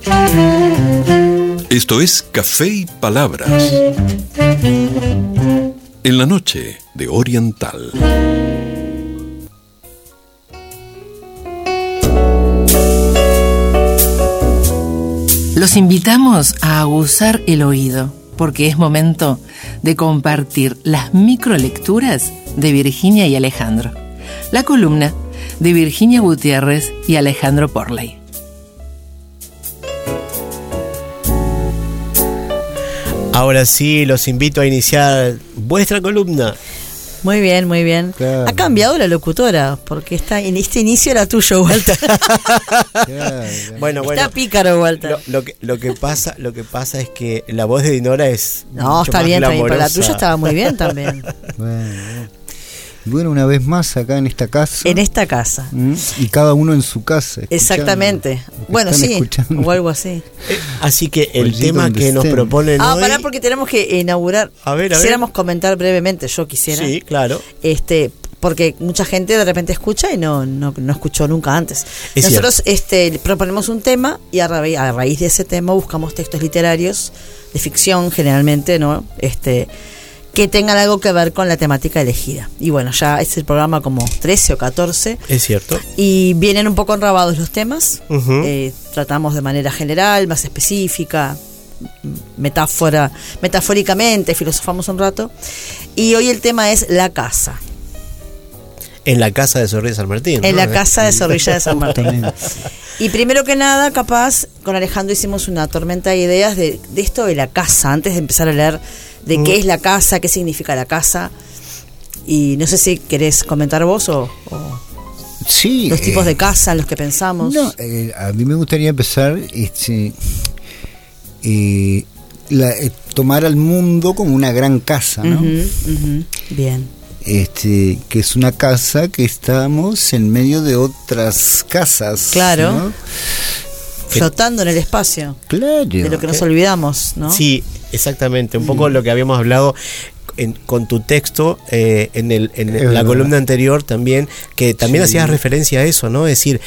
Esto es Café y Palabras, en la noche de Oriental. Los invitamos a aguzar el oído, porque es momento de compartir las microlecturas de Virginia y Alejandro. La columna de Virginia Gutiérrez y Alejandro Porley. Ahora sí, los invito a iniciar vuestra columna. Muy bien, muy bien. Claro. Ha cambiado la locutora, porque en este inicio era tuyo, Walter. Claro. Bueno. Está pícaro, Walter. Lo que pasa es que la voz de Dinora es no, está bien, pero la tuya estaba muy bien también. Bueno, una vez más acá en esta casa. En esta casa. Y cada uno en su casa. Exactamente. Bueno, sí, escuchando. O algo así. Así que el tema que nos proponen hoy... pará, porque tenemos que inaugurar. A ver. Quisiéramos comentar brevemente, yo quisiera. Sí, claro. Porque mucha gente de repente escucha y no escuchó nunca antes. Es Nosotros proponemos un tema y a raíz de ese tema buscamos textos literarios de ficción generalmente, ¿no? Que tengan algo que ver con la temática elegida. Y bueno, ya es el programa como 13 o 14. Es cierto. Y vienen un poco enrabados los temas. Uh-huh. Tratamos de manera general, más específica, metafóricamente, filosofamos un rato. Y hoy el tema es la casa. En la casa de Zorrilla de San Martín. En la casa de Zorrilla de San Martín. Y primero que nada, capaz, con Alejandro hicimos una tormenta de ideas de esto de la casa, antes de empezar a leer de qué es la casa, qué significa la casa. Y no sé si querés comentar vos o sí, los tipos de casa en los que pensamos. No, a mí me gustaría empezar tomar al mundo como una gran casa, ¿no? Bien. Que es una casa que estamos en medio de otras casas. Claro. ¿no? Flotando en el espacio. Claro. De lo que nos olvidamos, ¿no? Sí, exactamente. Un poco lo que habíamos hablado con tu texto en la columna anterior también, que también hacías referencia a eso, ¿no? Es decir,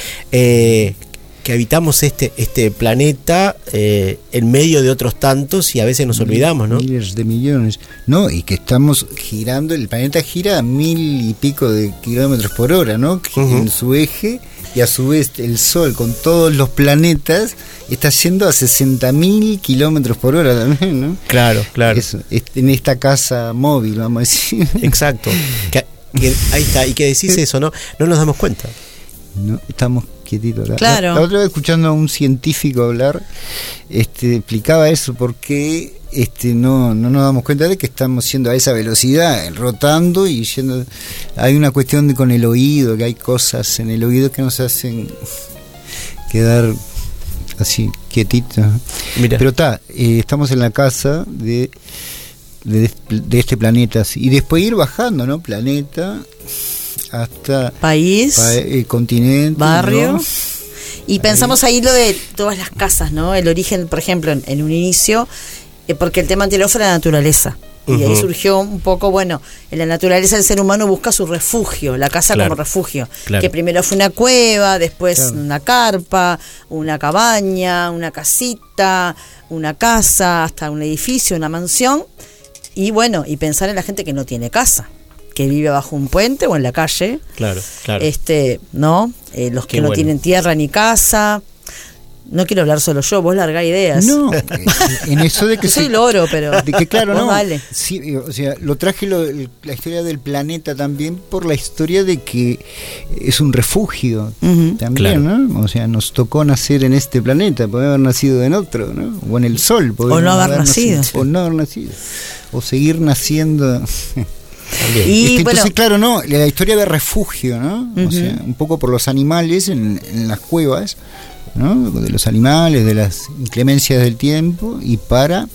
que habitamos este planeta en medio de otros tantos y a veces nos olvidamos, ¿no? Miles de millones. No, y que estamos girando, el planeta gira a 1000 y pico de kilómetros por hora, ¿no? En su eje, y a su vez el Sol con todos los planetas está yendo a 60.000 kilómetros por hora también, ¿no? Claro. Eso, en esta casa móvil, vamos a decir. Exacto. Que ahí está, y que decís eso, ¿no? No nos damos cuenta. No, estamos quietitos acá. Claro. La otra vez, escuchando a un científico hablar, explicaba eso, porque no nos damos cuenta de que estamos yendo a esa velocidad, rotando y yendo. Hay una cuestión con el oído, que hay cosas en el oído que nos hacen quedar así quietitos. Mira. Pero estamos en la casa de este planeta, y después ir bajando, ¿no? Planeta hasta país, continente, barrio, ¿no? Y pensamos ahí lo de todas las casas, ¿no? El origen, por ejemplo, en un inicio, porque el tema anterior fue la naturaleza. Y ahí surgió un poco, en la naturaleza el ser humano busca su refugio, la casa como refugio. Claro. Que primero fue una cueva, después una carpa, una cabaña, una casita, una casa, hasta un edificio, una mansión. Y y pensar en la gente que no tiene casa, que vive bajo un puente o en la calle. Claro. ¿No? Los que no tienen tierra ni casa. No quiero hablar solo yo, vos largá ideas. No, en eso de que yo soy loro, pero de que claro, no. Vale. Sí, o sea, lo traje la historia del planeta también por la historia de que es un refugio también, ¿no? O sea, nos tocó nacer en este planeta, podemos haber nacido en otro, ¿no? O en el Sol, o no haber nacido. O no haber nacido. O seguir naciendo. Y entonces, claro, no, la historia de refugio, ¿no? O sea, un poco por los animales en las cuevas, ¿no? De los animales, de las inclemencias del tiempo, y para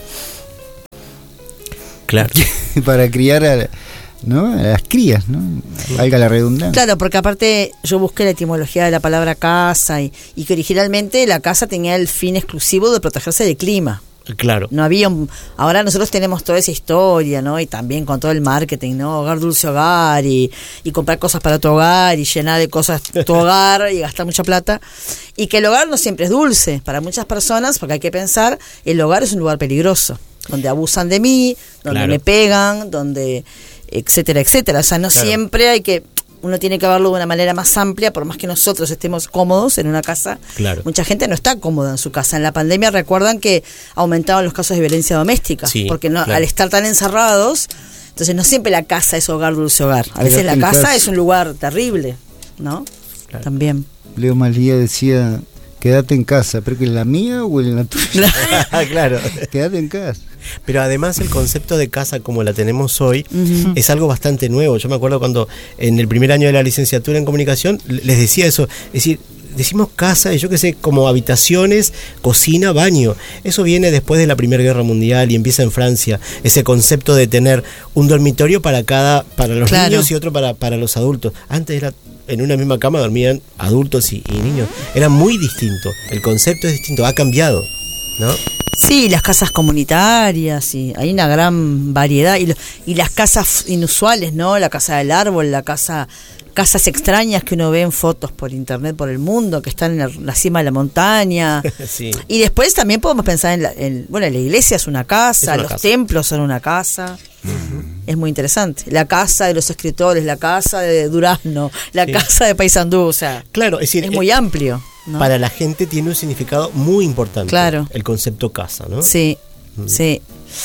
criar a las crías, ¿no? Valga la redundancia. Claro, porque aparte yo busqué la etimología de la palabra casa y que originalmente la casa tenía el fin exclusivo de protegerse del clima. Claro. No había ahora nosotros tenemos toda esa historia, ¿no? Y también con todo el marketing, ¿no? Hogar, dulce hogar, y comprar cosas para tu hogar y llenar de cosas tu hogar y gastar mucha plata. Y que el hogar no siempre es dulce para muchas personas, porque hay que pensar, el hogar es un lugar peligroso, donde abusan de mí, donde me pegan, donde etcétera, etcétera. O sea, no siempre hay que... Uno tiene que verlo de una manera más amplia, por más que nosotros estemos cómodos en una casa. Claro. Mucha gente no está cómoda en su casa. En la pandemia recuerdan que aumentaban los casos de violencia doméstica, porque al estar tan encerrados, entonces no siempre la casa es hogar, dulce hogar. A veces la casa es un lugar terrible, ¿no? Claro. También. Leo Malía decía, quédate en casa, pero que en la mía o en la tuya. Claro. Quédate en casa. Pero además el concepto de casa como la tenemos hoy es algo bastante nuevo. Yo me acuerdo cuando en el primer año de la licenciatura en comunicación les decía eso, es decir, decimos casa y yo qué sé, como habitaciones, cocina, baño. Eso viene después de la Primera Guerra Mundial y empieza en Francia, ese concepto de tener un dormitorio para los niños y otro para los adultos. Antes era en una misma cama dormían adultos y niños. Era muy distinto, el concepto es distinto, ha cambiado, ¿no? Sí, las casas comunitarias, y hay una gran variedad, y las casas inusuales, ¿no? La casa del árbol, casas extrañas que uno ve en fotos por internet, por el mundo, que están en la cima de la montaña. Sí. Y después también podemos pensar la iglesia es una casa, los templos son una casa. Es muy interesante. La casa de los escritores, la casa de Durazno, la casa de Paysandú, o sea, claro, es decir, muy amplio, ¿no? Para la gente tiene un significado muy importante. Claro. El concepto casa, ¿no? Sí, sí.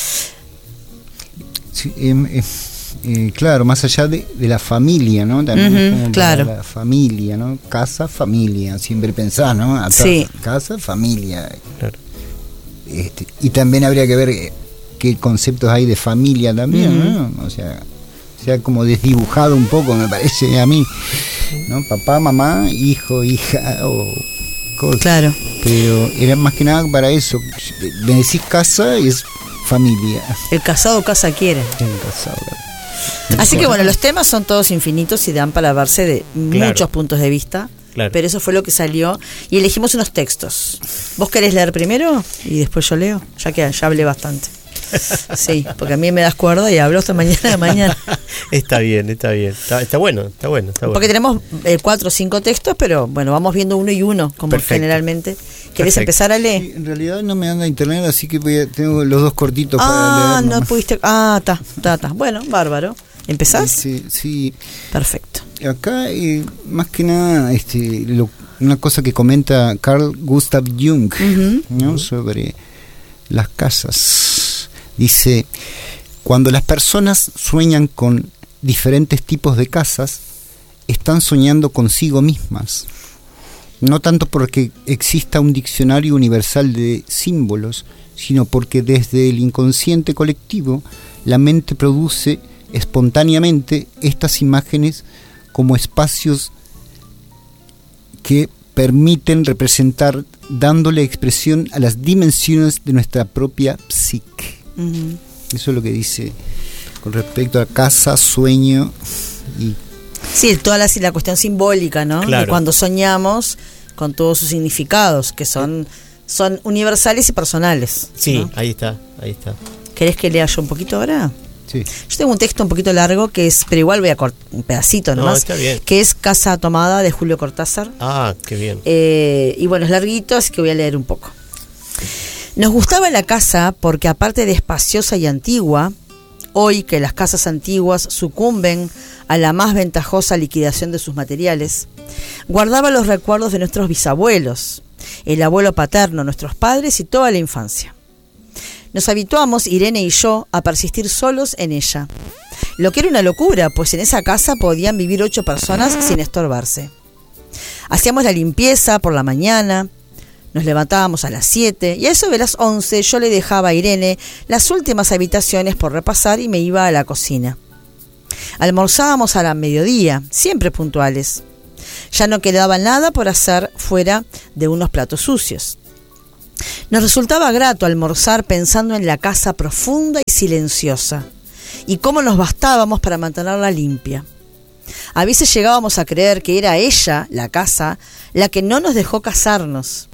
Claro, más allá de la familia, ¿no? También como claro. La familia, ¿no? Casa, familia, siempre pensás, ¿no? Casa, familia. Claro. Y también habría que ver qué conceptos hay de familia también, ¿no? O sea, se ha como desdibujado un poco, me parece a mí, ¿no? Papá, mamá, hijo, hija o cosas. Claro. Pero era más que nada para eso. Me decís casa y es familia. El casado casa quiere. El casado. Así que bueno, los temas son todos infinitos y dan para verse de muchos puntos de vista. Claro. Pero eso fue lo que salió y elegimos unos textos. ¿Vos querés leer primero y después yo leo? Ya que ya hablé bastante. Sí, porque a mí me das cuerda y hablo hasta mañana. Está bien. Está bueno. Porque tenemos 4 o 5 textos, pero bueno, vamos viendo uno y uno, como perfecto. Generalmente. ¿Querés empezar a leer? Sí, en realidad no me anda internet, así que tengo los dos cortitos para leer. No pudiste. Está. Bueno, bárbaro. ¿Empezás? Sí. Perfecto. Acá, más que nada, una cosa que comenta Carl Gustav Jung, ¿no? Sobre las casas. Dice, cuando las personas sueñan con diferentes tipos de casas, están soñando consigo mismas. No tanto porque exista un diccionario universal de símbolos, sino porque desde el inconsciente colectivo, la mente produce espontáneamente estas imágenes como espacios que permiten representar, dándole expresión a las dimensiones de nuestra propia psique. Eso es lo que dice con respecto a casa, sueño y... Sí, toda la cuestión simbólica, ¿no? Claro. De cuando soñamos con todos sus significados, que son universales y personales. Sí, ¿no? Ahí está. ¿Querés que lea yo un poquito ahora? Sí. Yo tengo un texto un poquito largo pero igual voy a cortar un pedacito nomás, está bien. Que es Casa Tomada de Julio Cortázar. Qué bien. Y bueno, es larguito, así que voy a leer un poco. Nos gustaba la casa porque, aparte de espaciosa y antigua, hoy que las casas antiguas sucumben a la más ventajosa liquidación de sus materiales, guardaba los recuerdos de nuestros bisabuelos, el abuelo paterno, nuestros padres y toda la infancia. Nos habituamos, Irene y yo, a persistir solos en ella, lo que era una locura, pues en esa casa podían vivir 8 personas sin estorbarse. Hacíamos la limpieza por la mañana, nos levantábamos a las 7 y a eso de las 11 yo le dejaba a Irene las últimas habitaciones por repasar y me iba a la cocina. Almorzábamos a la mediodía, siempre puntuales. Ya no quedaba nada por hacer fuera de unos platos sucios. Nos resultaba grato almorzar pensando en la casa profunda y silenciosa y cómo nos bastábamos para mantenerla limpia. A veces llegábamos a creer que era ella, la casa, la que no nos dejó casarnos.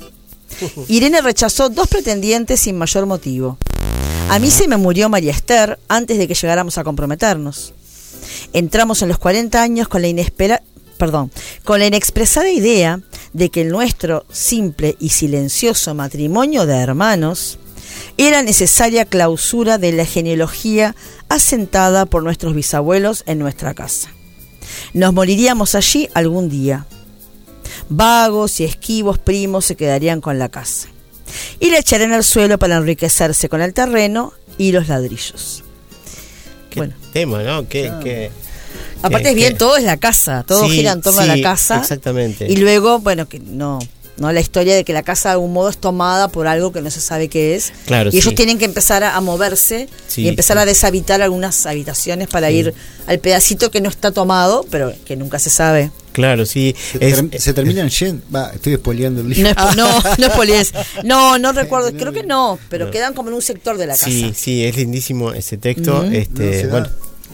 Irene rechazó 2 pretendientes sin mayor motivo. A mí se me murió María Esther antes de que llegáramos a comprometernos. Entramos en los 40 años con la inexpresada idea de que el nuestro simple y silencioso matrimonio de hermanos era necesaria clausura de la genealogía asentada por nuestros bisabuelos en nuestra casa. Nos moriríamos allí algún día. Vagos y esquivos primos se quedarían con la casa y la echarían al suelo para enriquecerse con el terreno y los ladrillos. Qué tema, ¿no? Aparte es bien, todo es la casa, todo gira en torno a la casa. Exactamente. Y luego, bueno, que no la historia de que la casa de algún modo es tomada por algo que no se sabe qué es. Claro, y ellos tienen que empezar a moverse y empezar a deshabitar algunas habitaciones para ir al pedacito que no está tomado, pero que nunca se sabe. Claro, sí. Se terminan yendo. Estoy spoileando el libro. No spoilees. No recuerdo, creo que no, pero quedan como en un sector de la casa. Sí, es lindísimo ese texto. Bueno.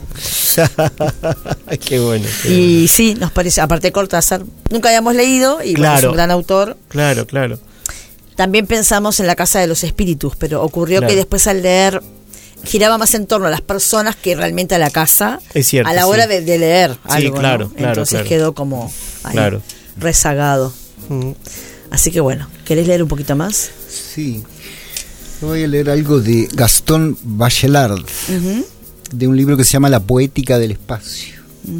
Qué bueno. Y sí, nos parece, aparte de Cortázar, nunca habíamos leído y bueno, es un gran autor. Claro. También pensamos en La Casa de los Espíritus, pero ocurrió que después al leer giraba más en torno a las personas que realmente a la casa. Es cierto, a la hora de leer algo, claro, ¿no? Entonces quedó como ahí, rezagado. Así que bueno, ¿querés leer un poquito más? Sí, voy a leer algo de Gastón Bachelard, de un libro que se llama La Poética del Espacio.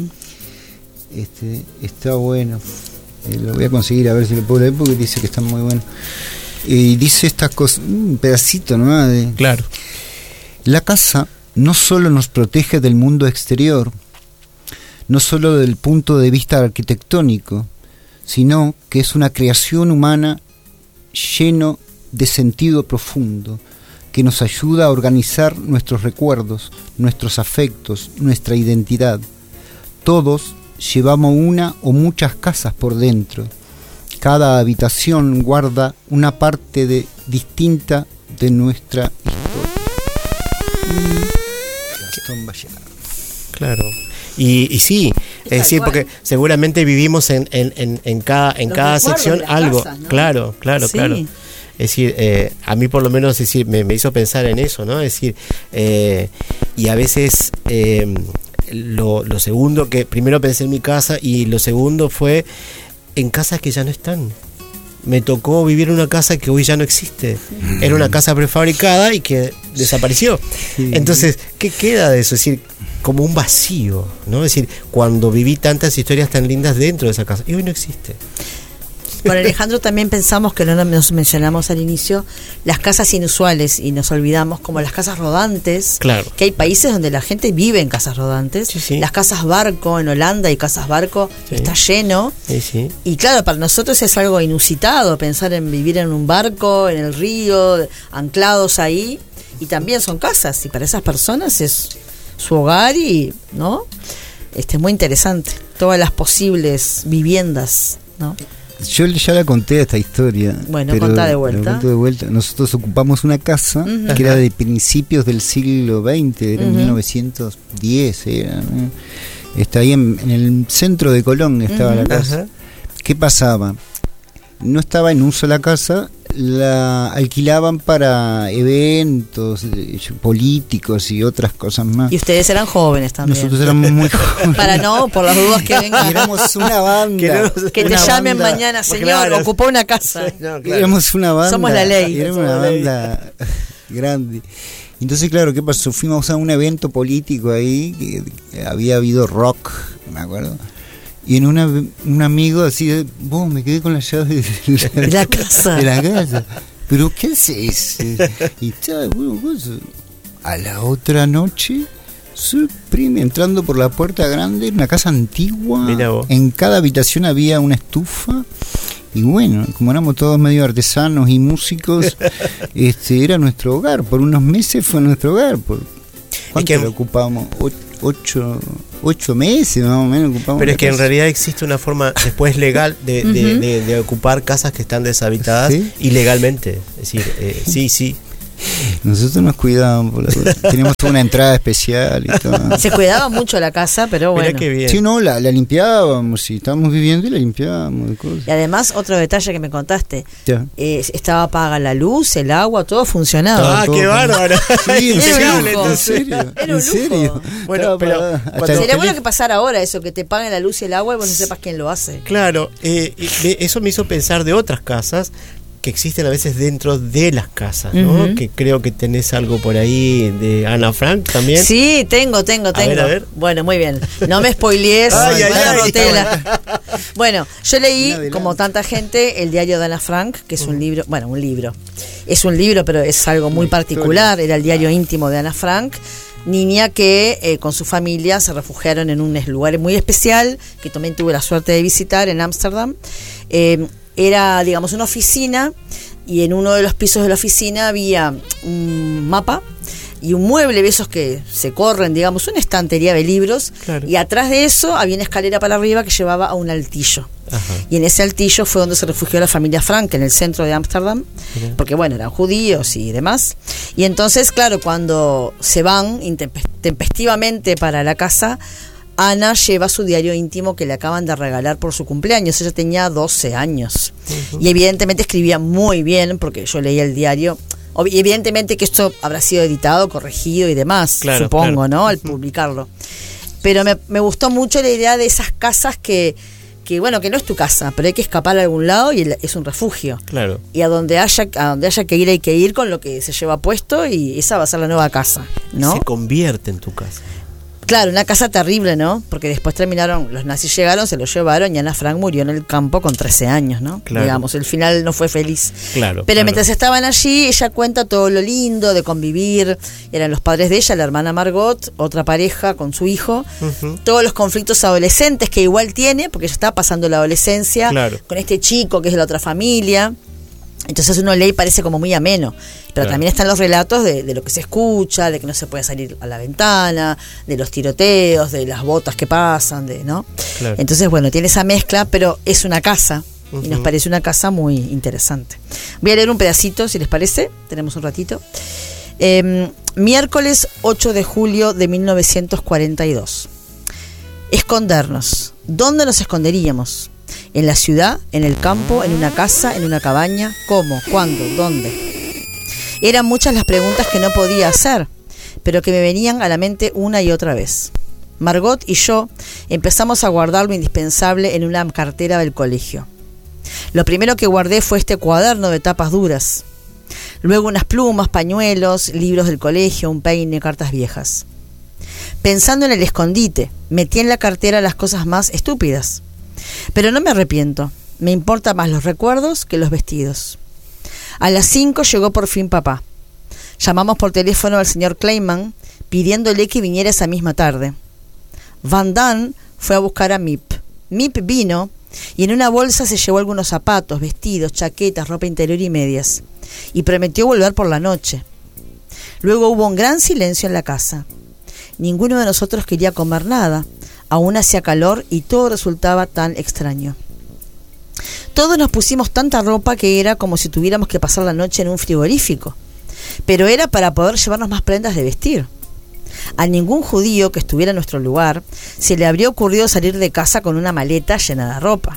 Está bueno. Lo voy a conseguir a ver si lo puedo leer porque dice que está muy bueno. Y dice estas cosas, un pedacito nomás de... Claro. La casa no solo nos protege del mundo exterior, no solo del punto de vista arquitectónico, sino que es una creación humana lleno de sentido profundo, que nos ayuda a organizar nuestros recuerdos, nuestros afectos, nuestra identidad. Todos llevamos una o muchas casas por dentro. Cada habitación guarda una parte distinta de nuestra historia. Gastón Bachelard. Claro. Y sí, es decir, porque seguramente vivimos en cada sección algo. Casas, ¿no? Claro. Es decir, a mí por lo menos me hizo pensar en eso, ¿no? Es decir, y a veces lo segundo que primero pensé en mi casa y lo segundo fue en casas que ya no están. Me tocó vivir en una casa que hoy ya no existe. Era una casa prefabricada y que desapareció. Entonces, ¿qué queda de eso? Es decir, como un vacío, ¿no? Es decir, cuando viví tantas historias tan lindas dentro de esa casa y hoy no existe. Con Alejandro también pensamos, que no nos mencionamos al inicio, las casas inusuales y nos olvidamos como las casas rodantes. Claro. Que hay países donde la gente vive en casas rodantes. Sí. Las casas barco, en Holanda hay casas barco, está lleno. Sí. Y claro, para nosotros es algo inusitado pensar en vivir en un barco, en el río, anclados ahí. Y también son casas, y para esas personas es su hogar y, ¿no? Es muy interesante. Todas las posibles viviendas, ¿no? Yo ya la conté esta historia. Bueno, contá de vuelta. Nosotros ocupamos una casa que era de principios del siglo XX, era 1910. Está ahí en el centro de Colón, estaba la casa. ¿Qué pasaba? No estaba en uso la casa, la alquilaban para eventos políticos y otras cosas más. Y ustedes eran jóvenes también. Nosotros éramos muy jóvenes. Para por las dudas que vengan. Éramos una banda. Que te llamen mañana, señor, claro, ocupó una casa. No, claro. Éramos una banda. Somos la ley. Éramos una banda grande. Entonces, claro, ¿qué pasó? Fuimos a un evento político ahí, que había habido rock, me acuerdo. Y en un amigo así, me quedé con la llave de la casa. De la casa. ¿Pero qué haces? Y estaba, a la otra noche, entrando por la puerta grande, una casa antigua. En cada habitación había una estufa. Y bueno, como éramos todos medio artesanos y músicos, era nuestro hogar. Por unos meses fue nuestro hogar. ¿Cuánto lo ocupamos? 8 meses más o menos ocupamos. Pero es que en realidad existe una forma después legal de ocupar casas que están deshabitadas ilegalmente. Es decir, sí. Nosotros nos cuidábamos, teníamos una entrada especial y todo. Se cuidaba mucho la casa, pero bueno. Mirá qué bien. Sí, no, la limpiábamos, si estábamos viviendo y la limpiábamos. Cosas. Y además, otro detalle que me contaste, Ya. estaba paga la luz, el agua, todo funcionaba. Ah, qué bárbaro. Sí, Era un Impecable, lujo. ¿en entonces. serio? Era un ¿En lujo. serio? Bueno, pero Hasta cuando- Sería bueno el que pasara ahora eso, que te paguen la luz y el agua y vos no sepas quién lo hace. Claro, eso me hizo pensar de otras casas que existen a veces dentro de las casas, ¿no? Ujú. Que creo que tenés algo por ahí de Ana Frank también. Sí, tengo. A ver. Bueno, muy bien. No me spoilees. Ay, ay, Ana ay. Rotela. Bueno, yo leí, Un adelanto. como tanta gente, el diario de Ana Frank, que es un libro, bueno, un libro. Es un libro, pero es algo muy particular. Era el diario íntimo de Ana Frank, niña que con su familia se refugiaron en un lugar muy especial, que también tuve la suerte de visitar en Ámsterdam. Era, digamos, una oficina, y en uno de los pisos de la oficina había un mapa y un mueble de esos que se corren, digamos, una estantería de libros, Claro. y atrás de eso había una escalera para arriba que llevaba a un altillo. Ajá. Y en ese altillo fue donde se refugió la familia Frank, en el centro de Ámsterdam, porque bueno, eran judíos y demás. Y entonces, claro, cuando se van tempestivamente para la casa, Ana lleva su diario íntimo que le acaban de regalar por su cumpleaños. Ella tenía 12 años. Y evidentemente escribía muy bien, porque yo leía el diario. Y evidentemente que esto habrá sido editado, corregido y demás, Claro, supongo, claro. ¿no? Al publicarlo. Pero me gustó mucho la idea de esas casas que bueno, que no es tu casa, pero hay que escapar a algún lado y es un refugio. Claro. Y a donde haya que ir hay que ir con lo que se lleva puesto, y esa va a ser la nueva casa, ¿no? Se convierte en tu casa. Claro, una casa terrible, ¿no? Porque después los nazis llegaron, se lo llevaron, y Ana Frank murió en el campo con 13 años, ¿no? Claro. Digamos, el final no fue feliz. Claro. Pero claro. mientras estaban allí, ella cuenta todo lo lindo de convivir. Eran los padres de ella, la hermana Margot, otra pareja con su hijo. Ujú. Todos los conflictos adolescentes que igual tiene, porque ella está pasando la adolescencia, Claro. con este chico que es de la otra familia. Entonces uno lee y parece como muy ameno. Pero Claro. también están los relatos de lo que se escucha, de que no se puede salir a la ventana, de los tiroteos, de las botas que pasan, ¿no? Claro. Entonces, bueno, tiene esa mezcla, pero es una casa. Y nos Ujú. parece una casa muy interesante. Voy a leer un pedacito, si les parece. Tenemos un ratito. Miércoles 8 de julio de 1942. Escondernos. ¿Dónde nos esconderíamos? ¿En la ciudad? ¿En el campo? ¿En una casa? ¿En una cabaña? ¿Cómo? ¿Cuándo? ¿Dónde? Eran muchas las preguntas que no podía hacer, pero que me venían a la mente una y otra vez. Margot y yo empezamos a guardar lo indispensable en una cartera del colegio. Lo primero que guardé fue este cuaderno de tapas duras. Luego unas plumas, pañuelos, libros del colegio, un peine, cartas viejas. Pensando en el escondite, metí en la cartera las cosas más estúpidas. Pero no me arrepiento. Me importan más los recuerdos que los vestidos. A las 5 llegó por fin papá. Llamamos por teléfono al señor Kleiman, pidiéndole que viniera esa misma tarde. Van Damme fue a buscar a Mip. Mip vino y en una bolsa se llevó algunos zapatos, vestidos, chaquetas, ropa interior y medias. Y prometió volver por la noche. Luego hubo un gran silencio en la casa. Ninguno de nosotros quería comer nada. Aún hacía calor y todo resultaba tan extraño. Todos nos pusimos tanta ropa que era como si tuviéramos que pasar la noche en un frigorífico. Pero era para poder llevarnos más prendas de vestir. A ningún judío que estuviera en nuestro lugar se le habría ocurrido salir de casa con una maleta llena de ropa.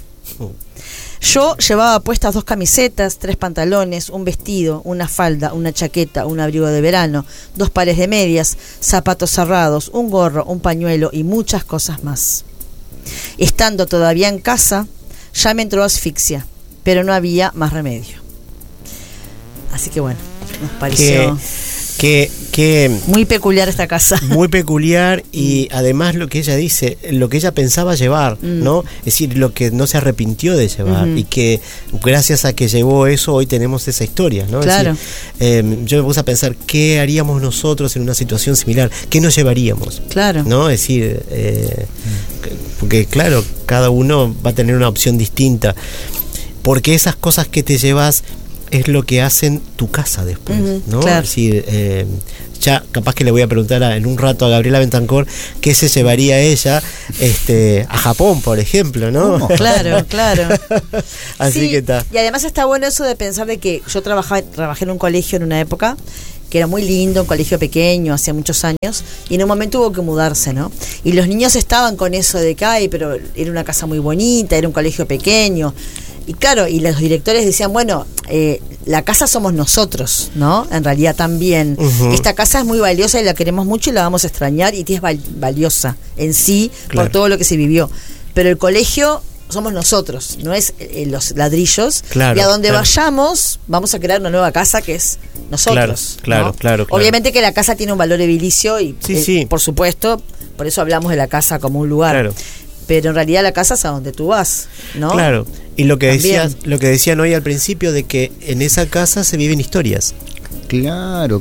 Yo llevaba puestas 2 camisetas, 3 pantalones, un vestido, una falda, una chaqueta, un abrigo de verano, 2 pares de medias, zapatos cerrados, un gorro, un pañuelo y muchas cosas más. Estando todavía en casa, ya me entró asfixia, pero no había más remedio. Así que bueno, nos pareció Que muy peculiar esta casa. muy peculiar, y además lo que ella dice, lo que ella pensaba llevar, ¿no? Es decir, lo que no se arrepintió de llevar, y que gracias a que llevó eso hoy tenemos esa historia, ¿no? Claro. Es decir, yo me puse a pensar qué haríamos nosotros en una situación similar, qué nos llevaríamos, Claro. ¿no? Es decir, porque claro, cada uno va a tener una opción distinta, porque esas cosas que te llevas es lo que hacen tu casa después, ¿no? Claro. Es decir, ya capaz que le voy a preguntar en un rato a Gabriela Bentancor qué se llevaría ella a Japón, por ejemplo, ¿no? Claro, claro. Así Sí, que está. y además está bueno eso de pensar de que yo trabajé en un colegio en una época que era muy lindo, un colegio pequeño, hacía muchos años, y en un momento hubo que mudarse, ¿no? Y los niños estaban con eso de que, ay, pero era una casa muy bonita, era un colegio pequeño. Y claro, y los directores decían, bueno, la casa somos nosotros, ¿no? En realidad también. Esta casa es muy valiosa y la queremos mucho y la vamos a extrañar, y es valiosa en sí, por todo lo que se vivió. Pero el colegio somos nosotros, no es los ladrillos. Y a donde vayamos, vamos a crear una nueva casa que es nosotros. Claro. Obviamente que la casa tiene un valor edilicio y, por supuesto, por eso hablamos de la casa como un lugar. Claro. Pero en realidad la casa es a donde tú vas, ¿no? Claro. Y lo que decían hoy al principio, de que en esa casa se viven historias. Claro.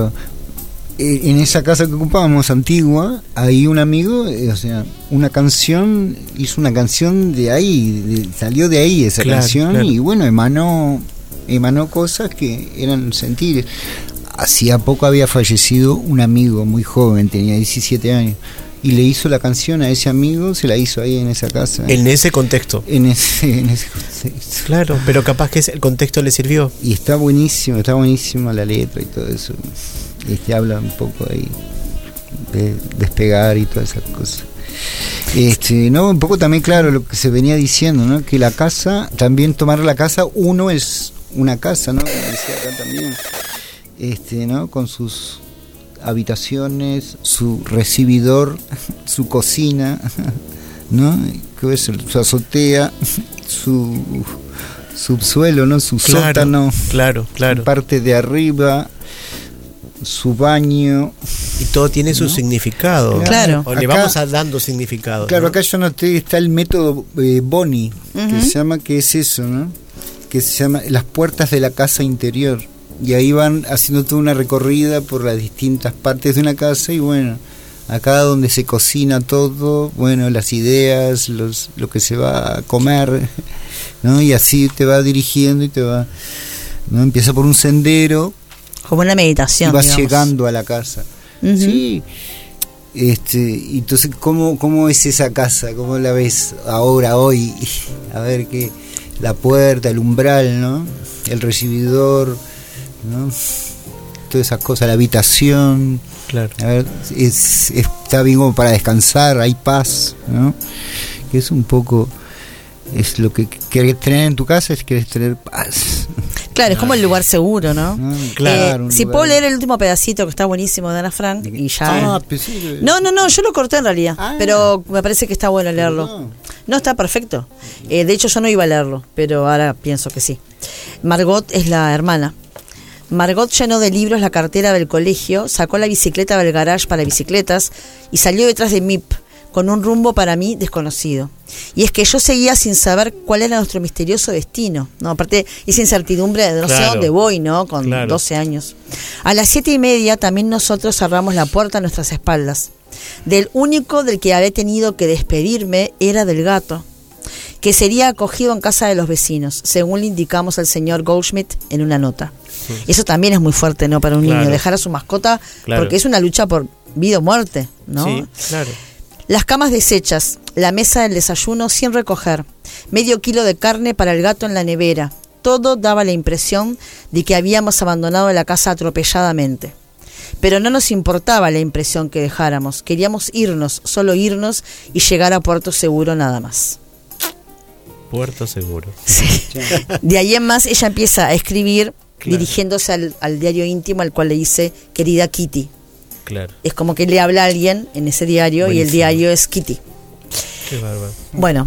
En esa casa que ocupábamos, antigua, hay un amigo, hizo una canción de ahí, salió de ahí esa canción, y bueno, emanó cosas que eran sentires. Hacía poco había fallecido un amigo muy joven, tenía 17 años. Y le hizo la canción a ese amigo, se la hizo ahí en esa casa. En ese contexto. En ese contexto. Claro, pero capaz que el contexto le sirvió. Y está buenísima la letra y todo eso. Habla un poco ahí de despegar y todas esas cosas. Un poco también, claro, lo que se venía diciendo, ¿no? Que la casa, también tomar la casa, uno es una casa, ¿no? Como decía acá también. ¿No? Con sus habitaciones, su recibidor, su cocina, ¿no? ¿Qué es? Su azotea, su subsuelo, ¿no? Su sótano, claro. su parte de arriba, su baño. Y todo tiene su significado. Claro. O le vamos dando significado. Claro, ¿no? acá yo noté, está el método Boni, que se llama, que es eso, ¿no? Que se llama las puertas de la casa interior. Y ahí van haciendo toda una recorrida por las distintas partes de una casa, y bueno, acá donde se cocina todo, bueno, las ideas, lo que se va a comer, ¿no? Y así te va dirigiendo y te va, ¿no? Empieza por un sendero, como una meditación, y vas llegando a la casa. Sí. Entonces, ¿cómo es esa casa? ¿Cómo la ves ahora, hoy? A ver, qué, la puerta, el umbral, ¿no? El recibidor, ¿no? Todas esas cosas, la habitación. Claro. A ver, está bien como para descansar, hay paz, ¿no? Que es un poco, es lo que querés tener en tu casa, es querés tener paz. Claro, es como el lugar seguro, ¿no? Claro. Si puedo leer el último pedacito que está buenísimo de Ana Frank, y ya. No, yo lo corté en realidad, pero me parece que está bueno leerlo. No, está perfecto. De hecho, yo no iba a leerlo, pero ahora pienso que sí. Margot es la hermana. Margot llenó de libros la cartera del colegio, sacó la bicicleta del garage para bicicletas y salió detrás de Mip, con un rumbo para mí desconocido. Y es que yo seguía sin saber cuál era nuestro misterioso destino, ¿no? Aparte, esa incertidumbre de no sé dónde voy, ¿no? Con 12 años. A las 7:30 también nosotros cerramos la puerta a nuestras espaldas. Del único del que había tenido que despedirme era del gato, que sería acogido en casa de los vecinos, según le indicamos al señor Goldschmidt en una nota. Sí. Eso también es muy fuerte, ¿no? Para un niño, dejar a su mascota, porque es una lucha por vida o muerte, ¿no? Sí, claro. Las camas deshechas, la mesa del desayuno sin recoger, medio kilo de carne para el gato en la nevera. Todo daba la impresión de que habíamos abandonado la casa atropelladamente. Pero no nos importaba la impresión que dejáramos. Queríamos irnos, solo irnos y llegar a Puerto Seguro nada más. Puerto Seguro. Sí. De ahí en más ella empieza a escribir, dirigiéndose al diario íntimo, al cual le dice querida Kitty. Claro. Es como que le habla a alguien en ese diario. Buenísimo. Y el diario es Kitty. Qué bárbaro. Bueno.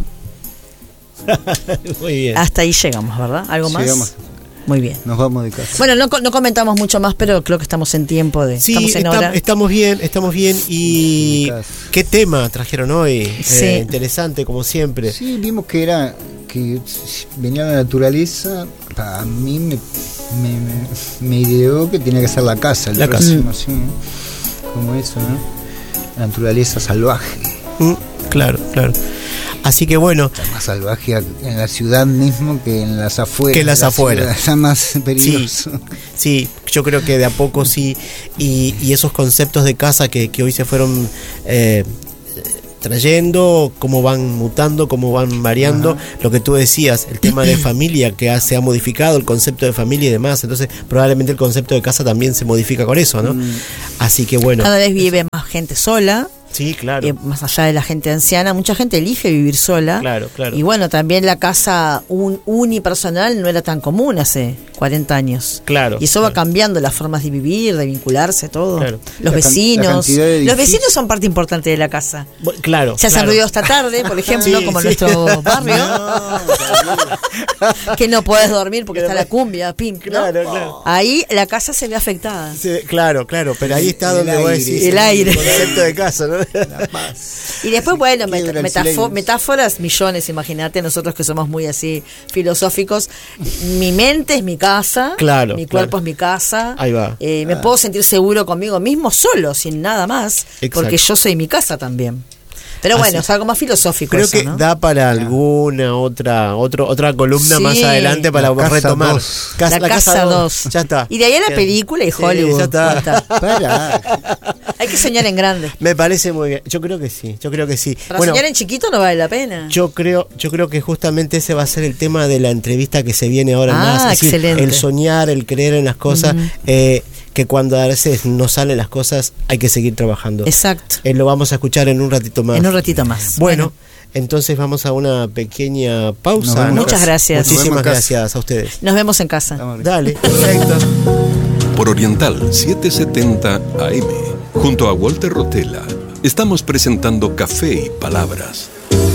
Muy bien. Hasta ahí llegamos, ¿verdad? ¿Algo más? Llegamos. Muy bien. Nos vamos de casa. Bueno, no comentamos mucho más, pero creo que estamos en tiempo de... Sí, estamos en hora. Estamos bien. ¿Y qué tema trajeron hoy? Sí. Interesante, como siempre. Sí, vimos que venía la naturaleza. A mí me ideó que tenía que ser la casa. La casa. Así, como eso, ¿no? La naturaleza salvaje. Claro. Así que bueno. Está más salvaje en la ciudad mismo que en las afueras. Que en las afueras. Está más peligroso. Sí, yo creo que de a poco sí. Y esos conceptos de casa que hoy se fueron trayendo, cómo van mutando, cómo van variando. Lo que tú decías, el tema de familia que se ha modificado, el concepto de familia y demás. Entonces, probablemente el concepto de casa también se modifica con eso, ¿no? Así que bueno. Cada vez vive más gente sola. Sí, claro. Más allá de la gente anciana, mucha gente elige vivir sola. Claro, claro. Y bueno, también la casa unipersonal no era tan común hace 40 años. Claro. Y eso va cambiando las formas de vivir, de vincularse, todo. Claro. Los vecinos. Los vecinos son parte importante de la casa. Claro. Se hacen ruido hasta tarde, por ejemplo, Sí, como sí. en nuestro barrio. Que no podés dormir porque está la cumbia, pin. Claro, claro. Ahí la casa se ve afectada. Sí, claro, pero ahí está donde vos decís el aire. el concepto de casa, ¿no? La paz. Y después, bueno, Quiebra el silencio. metáforas millones, imagínate, nosotros que somos muy así filosóficos. Mi mente es mi casa, Claro, mi cuerpo es mi casa. Ahí va. Me puedo sentir seguro conmigo mismo solo, sin nada más, Exacto. porque yo soy mi casa también. Pero bueno, Así. es algo más filosófico. Creo eso, que ¿no? da para alguna otra columna Sí. más adelante para La casa retomar. 2. La casa 2. Ya está. Y de ahí a la película y Sí, Hollywood. ya está. Ya está. Para. Hay que soñar en grande. Me parece muy bien. Yo creo que sí. Para soñar en chiquito no vale la pena. Yo creo que justamente ese va a ser el tema de la entrevista que se viene ahora más. Es decir, excelente. el soñar, el creer en las cosas, que cuando a veces no salen las cosas hay que seguir trabajando. Exacto. Lo vamos a escuchar en un ratito más. En un ratito más. Bueno, entonces vamos a una pequeña pausa. Nos vemos. Muchas gracias. Nos vemos Muchísimas en casa. gracias a ustedes. Nos vemos en casa. Estamos bien. Dale, perfecto. Por Oriental 770 AM, junto a Walter Rotella, estamos presentando Café y Palabras.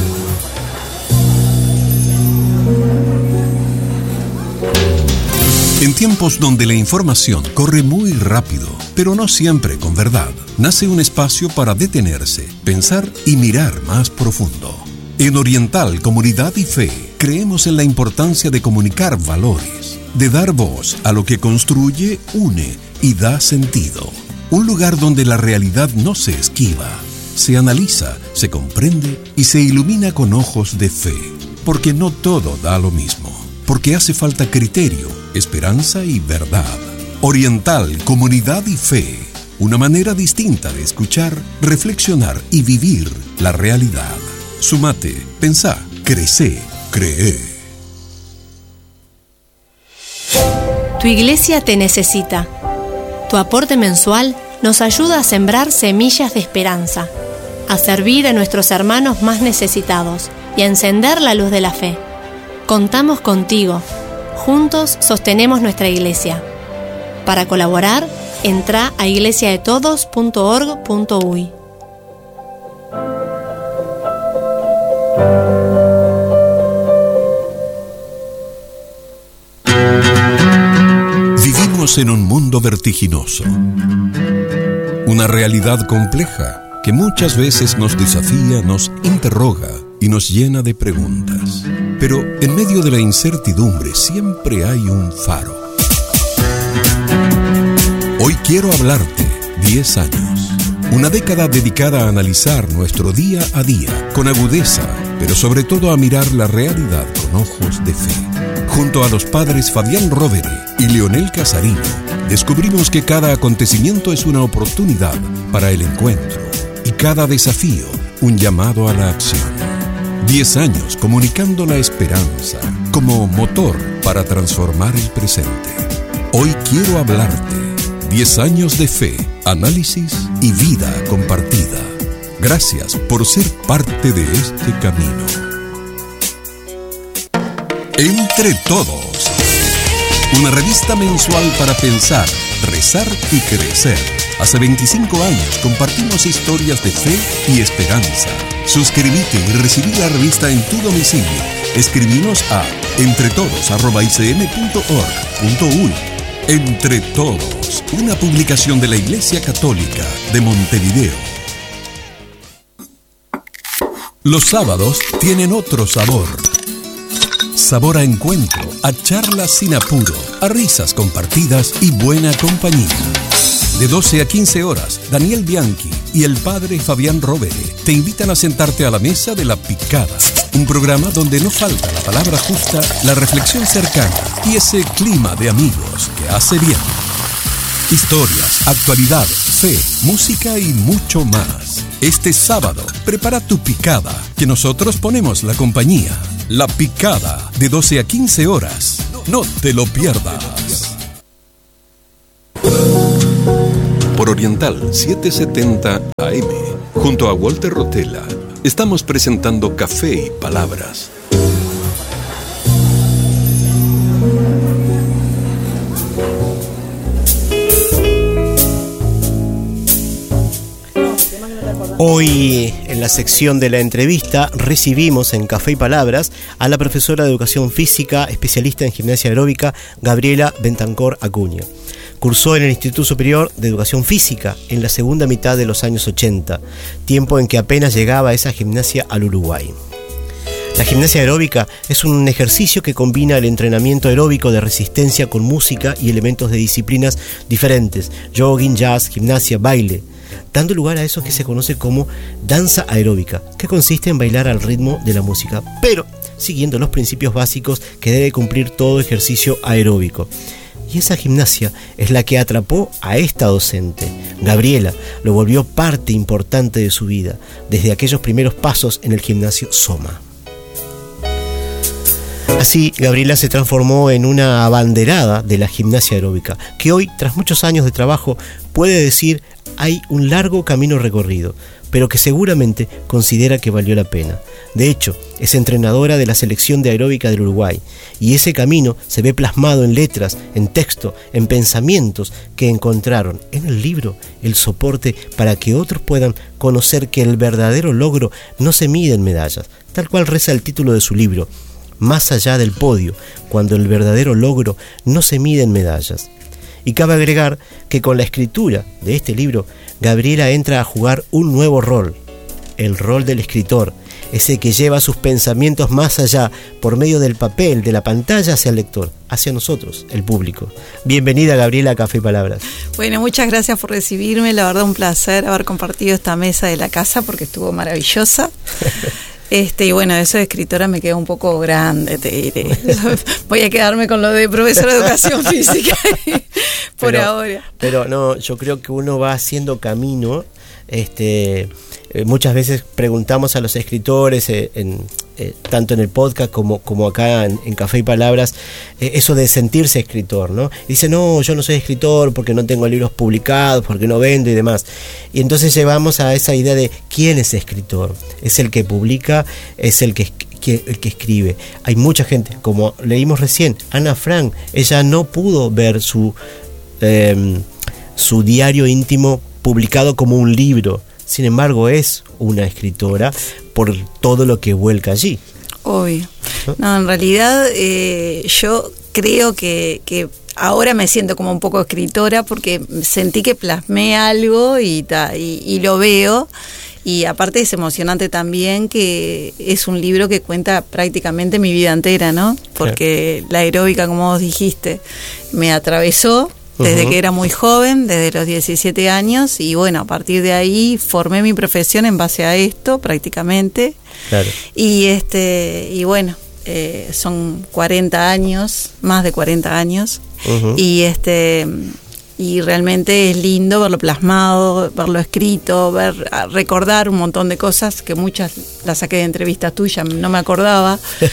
En tiempos donde la información corre muy rápido, pero no siempre con verdad, nace un espacio para detenerse, pensar y mirar más profundo. En Oriental Comunidad y Fe, creemos en la importancia de comunicar valores, de dar voz a lo que construye, une y da sentido. Un lugar donde la realidad no se esquiva, se analiza, se comprende y se ilumina con ojos de fe. Porque no todo da lo mismo. Porque hace falta criterio, esperanza y verdad. Oriental, Comunidad y Fe. Una manera distinta de escuchar, reflexionar y vivir la realidad. Sumate, pensá, crecé, cree. Tu iglesia te necesita. Tu aporte mensual nos ayuda a sembrar semillas de esperanza, a servir a nuestros hermanos más necesitados y a encender la luz de la fe. Contamos contigo. Juntos sostenemos nuestra iglesia. Para colaborar, entra a iglesiadetodos.org.uy. Vivimos en un mundo vertiginoso. Una realidad compleja que muchas veces nos desafía, nos interroga y nos llena de preguntas. Pero en medio de la incertidumbre siempre hay un faro. Hoy quiero hablarte 10 años. Una década dedicada a analizar nuestro día a día con agudeza, pero sobre todo a mirar la realidad con ojos de fe. Junto a los padres Fabián Rovere y Leonel Casarino, descubrimos que cada acontecimiento es una oportunidad para el encuentro y cada desafío un llamado a la acción. 10 años comunicando la esperanza como motor para transformar el presente. Hoy quiero hablarte. 10 años de fe, análisis y vida compartida. Gracias por ser parte de este camino. Entre Todos. Una revista mensual para pensar, rezar y crecer. Hace 25 años compartimos historias de fe y esperanza. Suscríbete y recibí la revista en tu domicilio. Escribinos a entretodos@icm.org.uy. Entre Todos, una publicación de la Iglesia Católica de Montevideo. Los sábados tienen otro sabor. Sabor a encuentro, a charlas sin apuro, a risas compartidas y buena compañía. De 12 a 15 horas, Daniel Bianchi y el padre Fabián Rovere te invitan a sentarte a la mesa de La Picada, un programa donde no falta la palabra justa, la reflexión cercana y ese clima de amigos que hace bien. Historias, actualidad, fe, música y mucho más. Este sábado, prepara tu picada, que nosotros ponemos la compañía. La Picada, de 12 a 15 horas. No te lo pierdas. Por Oriental 770 AM, junto a Walter Rotella, estamos presentando Café y Palabras. Hoy, en la sección de la entrevista, recibimos en Café y Palabras a la profesora de Educación Física, especialista en gimnasia aeróbica, Gabriela Bentancor Acuña. Cursó en el Instituto Superior de Educación Física en la segunda mitad de los años 80, tiempo en que apenas llegaba esa gimnasia al Uruguay. La gimnasia aeróbica es un ejercicio que combina el entrenamiento aeróbico de resistencia con música y elementos de disciplinas diferentes, jogging, jazz, gimnasia, baile, dando lugar a eso que se conoce como danza aeróbica, que consiste en bailar al ritmo de la música, pero siguiendo los principios básicos que debe cumplir todo ejercicio aeróbico. Y esa gimnasia es la que atrapó a esta docente. Gabriela lo volvió parte importante de su vida, desde aquellos primeros pasos en el gimnasio Soma. Así, Gabriela se transformó en una abanderada de la gimnasia aeróbica, que hoy, tras muchos años de trabajo, puede decir hay un largo camino recorrido, pero que seguramente considera que valió la pena. De hecho, es entrenadora de la selección de aeróbica del Uruguay, y ese camino se ve plasmado en letras, en texto, en pensamientos que encontraron en el libro el soporte para que otros puedan conocer que el verdadero logro no se mide en medallas, tal cual reza el título de su libro, Más allá del podio, cuando el verdadero logro no se mide en medallas. Y cabe agregar que con la escritura de este libro, Gabriela entra a jugar un nuevo rol, el rol del escritor, ese que lleva sus pensamientos más allá, por medio del papel, de la pantalla, hacia el lector, hacia nosotros, el público. Bienvenida, Gabriela, a Café y Palabras. Bueno, muchas gracias por recibirme, la verdad un placer haber compartido esta mesa de la casa porque estuvo maravillosa. Y bueno, eso de escritora me queda un poco grande, te diré. Voy a quedarme con lo de profesora de educación física por ahora. Pero no, yo creo que uno va haciendo camino. Muchas veces preguntamos a los escritores, tanto en el podcast como acá en Café y Palabras, eso de sentirse escritor, ¿no? Y dice, no, yo no soy escritor porque no tengo libros publicados, porque no vendo y demás. Y entonces llevamos a esa idea de quién es escritor. Es el que publica, es el que escribe. Hay mucha gente, como leímos recién, Ana Frank, ella no pudo ver su diario íntimo publicado como un libro. Sin embargo, es una escritora por todo lo que vuelca allí. Obvio. No, en realidad yo creo que ahora me siento como un poco escritora porque sentí que plasmé algo y lo veo. Y aparte es emocionante también que es un libro que cuenta prácticamente mi vida entera, ¿no? Porque la aeróbica, como vos dijiste, me atravesó desde que era muy joven, desde los 17 años, y bueno, a partir de ahí formé mi profesión en base a esto, prácticamente. Claro. Y bueno, son 40 años, más de 40 años, y realmente es lindo verlo plasmado, verlo escrito, recordar un montón de cosas que muchas las saqué de entrevistas tuyas, no me acordaba.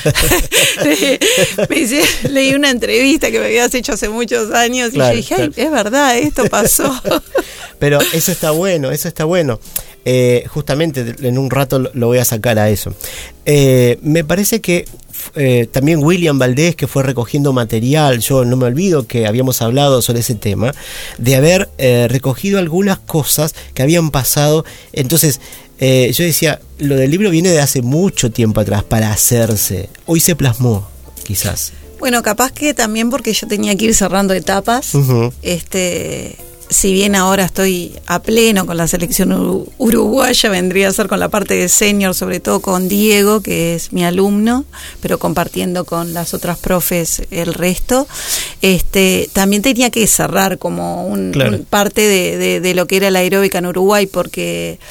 Leí una entrevista que me habías hecho hace muchos años, claro, y yo dije, ay, es verdad, esto pasó. Pero eso está bueno, justamente en un rato lo voy a sacar a eso. Me parece que también William Valdés, que fue recogiendo material, yo no me olvido que habíamos hablado sobre ese tema, de haber recogido algunas cosas que habían pasado. Entonces yo decía, lo del libro viene de hace mucho tiempo atrás para hacerse, hoy se plasmó quizás. Bueno, capaz que también porque yo tenía que ir cerrando etapas. Si bien ahora estoy a pleno con la selección uruguaya, vendría a ser con la parte de senior, sobre todo con Diego, que es mi alumno, pero compartiendo con las otras profes el resto. También tenía que cerrar como un parte de lo que era la aeróbica en Uruguay, porque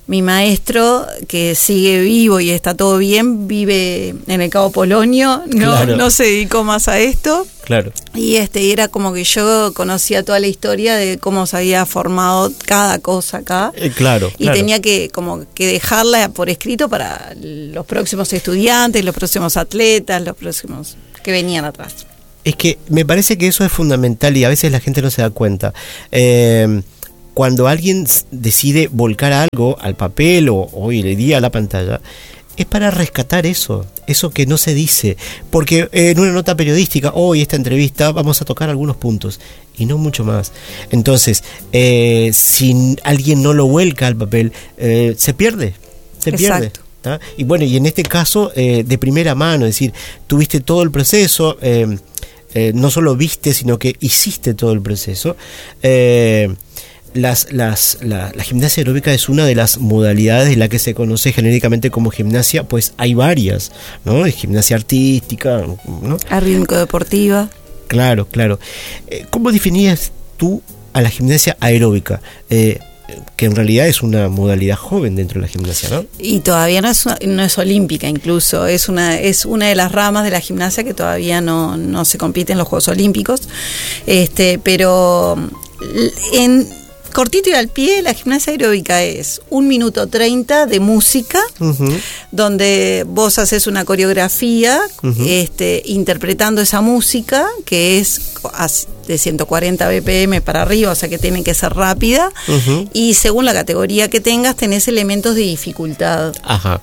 Mi maestro, que sigue vivo y está todo bien, vive en el Cabo Polonio, no se dedicó más a esto. Claro. Y era como que yo conocía toda la historia de cómo se había formado cada cosa acá. Claro. Y tenía que como que dejarla por escrito para los próximos estudiantes, los próximos atletas, los próximos que venían atrás. Es que me parece que eso es fundamental y a veces la gente no se da cuenta. Cuando alguien decide volcar algo al papel o hoy le día a la pantalla, es para rescatar eso que no se dice. Porque en una nota periodística, hoy esta entrevista, vamos a tocar algunos puntos y no mucho más. Entonces, si alguien no lo vuelca al papel, se pierde. Exacto. ¿tá? Y bueno, y en este caso, de primera mano, es decir, tuviste todo el proceso, no solo viste, sino que hiciste todo el proceso. La gimnasia aeróbica es una de las modalidades de la que se conoce genéricamente como gimnasia, pues hay varias, ¿no? Es gimnasia artística, ¿no? Rítmico-deportiva. Claro. ¿Cómo definías tú a la gimnasia aeróbica? Que en realidad es una modalidad joven dentro de la gimnasia, ¿no? Y todavía no es olímpica, incluso es una de las ramas de la gimnasia que todavía no se compite en los Juegos Olímpicos, pero en cortito y al pie, la gimnasia aeróbica es 1 minuto 30 de música, donde vos haces una coreografía, interpretando esa música, que es de 140 BPM para arriba, o sea que tiene que ser rápida, y según la categoría que tengas, tenés elementos de dificultad. Ajá.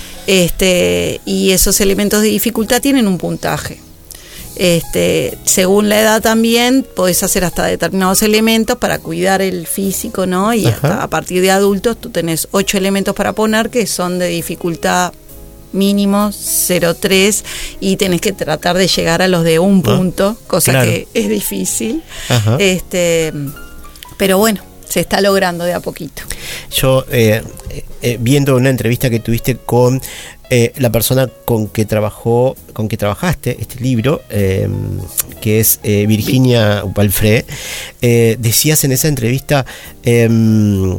Y esos elementos de dificultad tienen un puntaje. Según la edad también podés hacer hasta determinados elementos para cuidar el físico, ¿no? Y hasta a partir de adultos tú tenés 8 elementos para poner que son de dificultad mínimo 0,3 y tenés que tratar de llegar a los de 1 punto, cosa que es difícil. Pero bueno, se está logrando de a poquito. Yo viendo una entrevista que tuviste con la persona con que trabajaste este libro, que es Virginia Upalfré, decías en esa entrevista el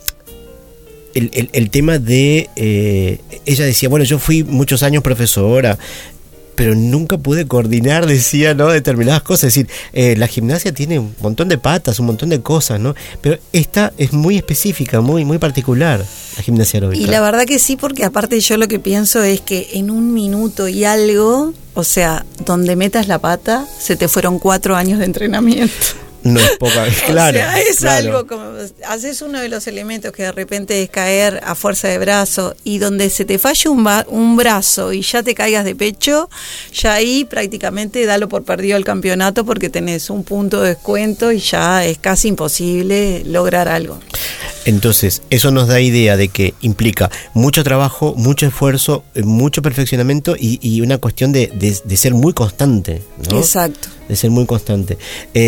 tema de ella decía, bueno, yo fui muchos años profesora, pero nunca pude coordinar, decía, ¿no?, determinadas cosas. Es decir, la gimnasia tiene un montón de patas, un montón de cosas, ¿no? Pero esta es muy específica, muy particular, la gimnasia aeróbica. Y la verdad que sí, porque aparte yo lo que pienso es que en 1 minuto y algo, o sea, donde metas la pata, se te fueron 4 años de entrenamiento. No es poca, claro. O sea, es algo como, haces uno de los elementos que de repente es caer a fuerza de brazo, y donde se te falle un brazo y ya te caigas de pecho, ya ahí prácticamente dalo por perdido el campeonato, porque tenés 1 punto de descuento y ya es casi imposible lograr algo. Entonces, eso nos da idea de que implica mucho trabajo, mucho esfuerzo, mucho perfeccionamiento y una cuestión de ser muy constante, ¿no? Exacto. De ser muy constante.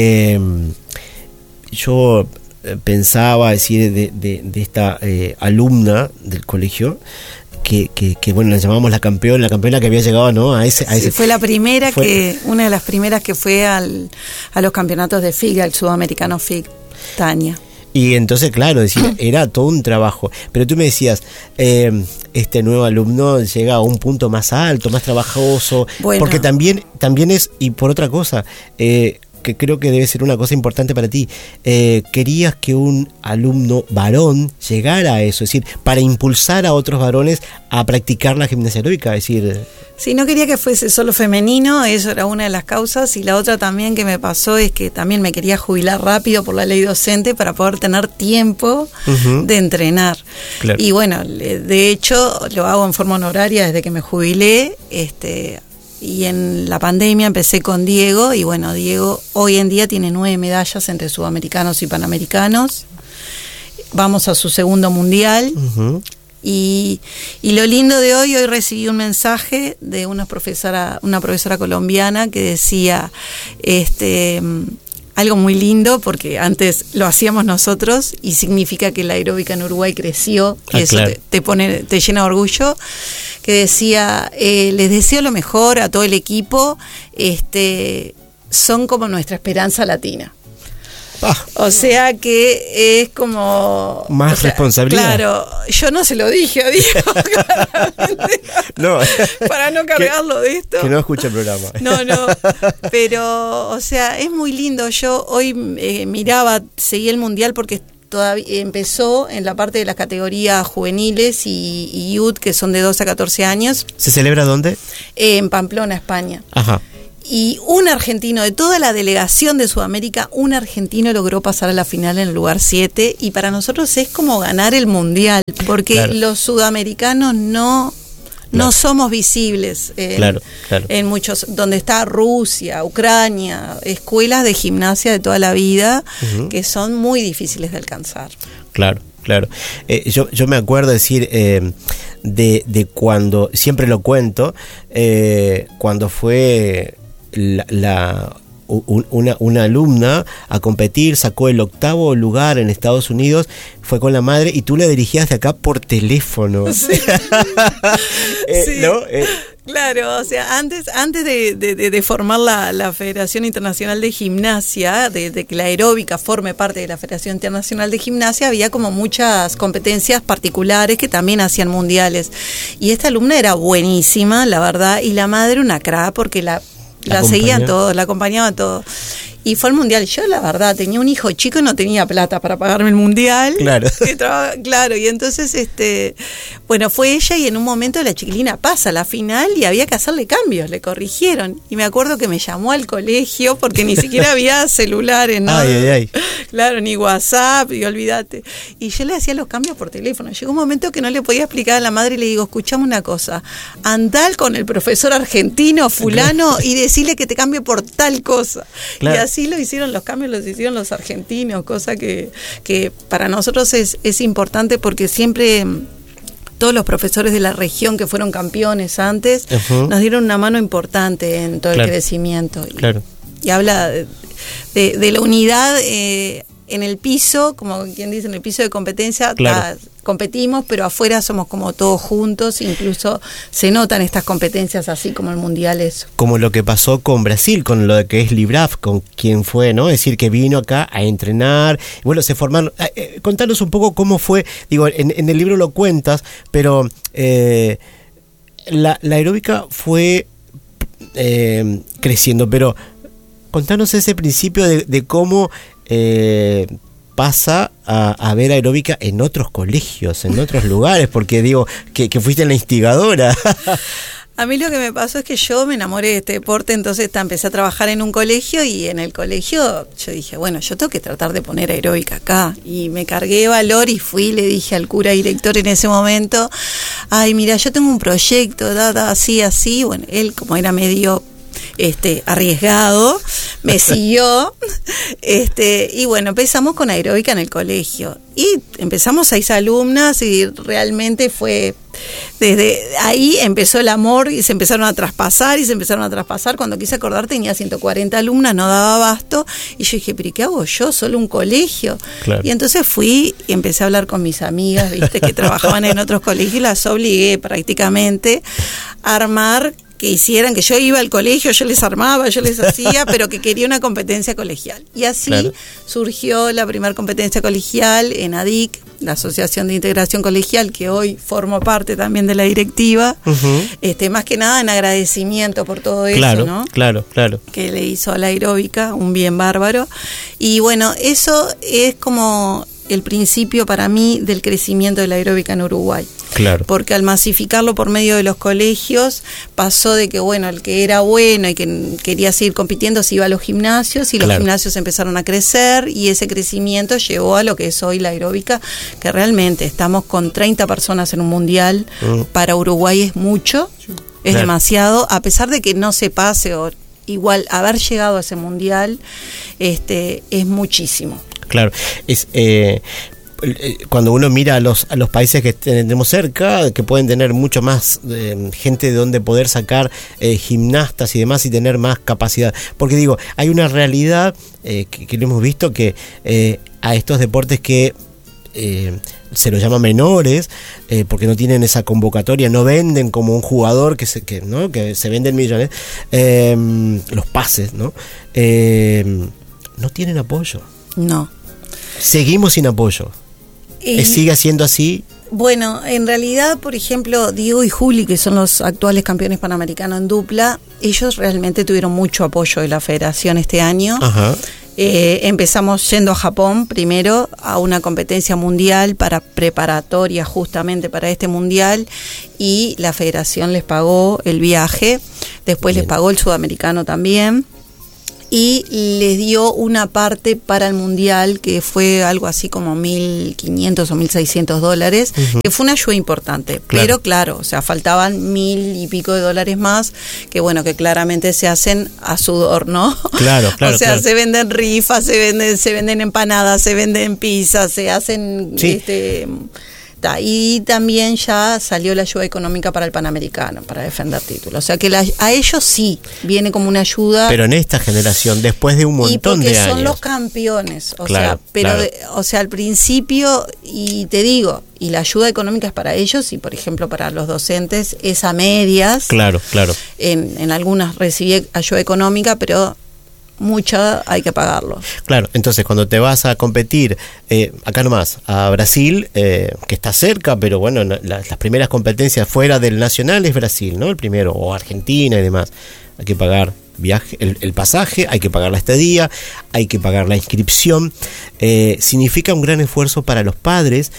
Yo pensaba, decir, de esta alumna del colegio, que bueno, la llamamos la campeona que había llegado, ¿no?, a ese. Fue la primera, una de las primeras que fue a los campeonatos de FIG, al sudamericano FIG, Tania. Y entonces, claro, decir, era todo un trabajo. Pero tú me decías, este nuevo alumno llega a un punto más alto, más trabajoso, bueno, porque también es, y por otra cosa, que creo que debe ser una cosa importante para ti, querías que un alumno varón llegara a eso, es decir, para impulsar a otros varones a practicar la gimnasia aeróbica, es decir... Sí, no quería que fuese solo femenino, eso era una de las causas, y la otra también que me pasó es que también me quería jubilar rápido por la ley docente para poder tener tiempo de entrenar. Claro. Y bueno, de hecho lo hago en forma honoraria desde que me jubilé, y en la pandemia empecé con Diego, y bueno, Diego hoy en día tiene 9 medallas entre sudamericanos y panamericanos, vamos a su 2º mundial. Y lo lindo de hoy recibí un mensaje de una profesora colombiana que decía algo muy lindo, porque antes lo hacíamos nosotros y significa que la aeróbica en Uruguay creció, y eso claro, te llena de orgullo, que decía, les deseo lo mejor a todo el equipo, son como nuestra esperanza latina. O sea que es como... Más responsabilidad. Claro, yo no se lo dije a Diego, claramente, No. para no cargarlo de esto. Que no escuche el programa. No, pero, o sea, es muy lindo. Yo hoy seguí el Mundial porque todavía empezó en la parte de las categorías juveniles y youth, que son de 12 a 14 años. ¿Se celebra dónde? En Pamplona, España. Ajá. Y un argentino, de toda la delegación de Sudamérica, un argentino logró pasar a la final en el lugar 7, y para nosotros es como ganar el Mundial, porque claro, los sudamericanos no somos visibles en muchos, donde está Rusia, Ucrania, escuelas de gimnasia de toda la vida, que son muy difíciles de alcanzar. Claro. Yo me acuerdo decir de cuando, siempre lo cuento, cuando fue una alumna a competir, sacó el 8º lugar en Estados Unidos, fue con la madre y tú le dirigías de acá por teléfono. Sí. Sí. ¿No? Claro, o sea, antes de formar la Federación Internacional de Gimnasia, de que la aeróbica forme parte de la Federación Internacional de Gimnasia, había como muchas competencias particulares que también hacían mundiales. Y esta alumna era buenísima, la verdad, y la madre una crack porque la seguían todos, la acompañaban todos. Y fue al Mundial. Yo, la verdad, tenía un hijo chico y no tenía plata para pagarme el Mundial. Claro. Claro, y entonces, bueno, fue ella, y en un momento la chiquilina pasa a la final y había que hacerle cambios, le corrigieron. Y me acuerdo que me llamó al colegio porque ni siquiera había celulares, ¿no? Ay. Claro, ni WhatsApp, y olvídate. Y yo le hacía los cambios por teléfono. Llegó un momento que no le podía explicar a la madre y le digo, escuchame una cosa, andá con el profesor argentino fulano y decirle que te cambie por tal cosa. Claro. Y así lo hicieron los cambios, los hicieron los argentinos, cosa que para nosotros es importante, porque siempre todos los profesores de la región que fueron campeones antes nos dieron una mano importante en todo el crecimiento. Y habla de la unidad en el piso, como quien dice, en el piso de competencia. Competimos, pero afuera somos como todos juntos, incluso se notan estas competencias así como el Mundial eso. Como lo que pasó con Brasil, con lo que es Libraf, con quien fue, ¿no? Es decir, que vino acá a entrenar, y bueno, se formaron. Contanos un poco cómo fue, digo, en el libro lo cuentas, pero la aeróbica fue creciendo, pero contanos ese principio de cómo pasa a ver aeróbica en otros colegios, en otros lugares, porque digo, que fuiste la instigadora. A mí lo que me pasó es que yo me enamoré de este deporte, entonces empecé a trabajar en un colegio, y en el colegio yo dije, bueno, yo tengo que tratar de poner aeróbica acá, y me cargué de valor y fui y le dije al cura director en ese momento, ay, mira, yo tengo un proyecto, así, bueno, él como era medio arriesgado, me siguió, y bueno, empezamos con aeróbica en el colegio, y empezamos 6 alumnas, y realmente fue, desde ahí empezó el amor, y se empezaron a traspasar, cuando quise acordar tenía 140 alumnas, no daba abasto, y yo dije, pero ¿qué hago yo? Solo un colegio. Claro. Y entonces fui y empecé a hablar con mis amigas, viste, que trabajaban en otros colegios, y las obligué prácticamente a armar, que hicieran, que yo iba al colegio, yo les armaba, yo les hacía, pero que quería una competencia colegial. Y así surgió la primera competencia colegial en ADIC, la Asociación de Integración Colegial, que hoy formo parte también de la directiva, más que nada en agradecimiento por todo eso, ¿no? Claro. Que le hizo a la aeróbica un bien bárbaro. Y bueno, eso es como el principio para mí del crecimiento de la aeróbica en Uruguay. Claro. Porque al masificarlo por medio de los colegios, pasó de que, bueno, el que era bueno y que quería seguir compitiendo se iba a los gimnasios, y los gimnasios empezaron a crecer, y ese crecimiento llevó a lo que es hoy la aeróbica, que realmente estamos con 30 personas en un mundial. Para Uruguay es mucho, es demasiado, a pesar de que no se pase, o igual haber llegado a ese mundial es muchísimo. Claro, cuando uno mira a los países que tenemos cerca, que pueden tener mucho más gente de donde poder sacar gimnastas y demás, y tener más capacidad, porque digo, hay una realidad que lo hemos visto, que a estos deportes que se los llama menores, porque no tienen esa convocatoria, no venden como un jugador que se venden millones, los pases, no tienen apoyo. No. Seguimos sin apoyo. ¿Sigue siendo así? Bueno, en realidad, por ejemplo, Diego y Juli, que son los actuales campeones panamericanos en dupla, ellos realmente tuvieron mucho apoyo de la federación este año. Ajá. Empezamos yendo a Japón primero a una competencia mundial preparatoria justamente para este mundial, y la federación les pagó el viaje, después les pagó el sudamericano también, y les dio una parte para el mundial que fue algo así como $1.500 o $1.600, que fue una ayuda importante. Claro. Pero claro, o sea, faltaban $1.000 y pico más, que bueno, que claramente se hacen a sudor, ¿no? Claro, claro. O sea, claro. se venden rifas, se venden empanadas, se venden pizzas, se hacen y también ya salió la ayuda económica para el Panamericano, para defender títulos. O sea que a ellos sí viene como una ayuda. Pero en esta generación, después de un montón de años. Porque son los campeones. Claro, al principio, y te digo, y la ayuda económica es para ellos, y por ejemplo para los docentes es a medias. Claro, claro. En algunas recibí ayuda económica, pero mucha hay que pagarlo. Claro, entonces cuando te vas a competir, acá nomás, a Brasil, que está cerca, pero bueno, las primeras competencias fuera del nacional es Brasil, ¿no? El primero, o Argentina y demás. Hay que pagar viaje, el pasaje, hay que pagar la estadía, hay que pagar la inscripción. Significa un gran esfuerzo para los padres,